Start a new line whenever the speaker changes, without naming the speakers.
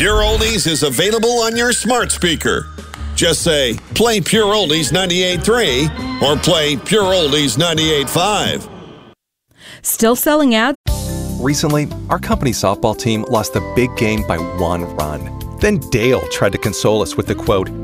Pure Oldies is available on your smart speaker. Just say, play Pure Oldies 98.3 or play Pure Oldies 98.5.
Still selling out?
Recently, our company softball team lost the big game by 1 run. Then Dale tried to console us with the quote,